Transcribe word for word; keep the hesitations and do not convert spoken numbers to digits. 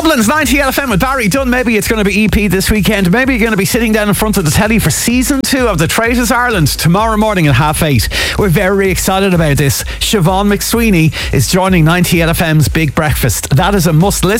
Dublin's ninety L F M with Barry Dunn. Maybe it's going to be E P this weekend. Maybe you're going to be sitting down in front of the telly for season two of The Traitors Ireland tomorrow morning at half eight. We're very excited about this. Siobhan McSweeney is joining ninety L F M's Big Breakfast. That is a must listen.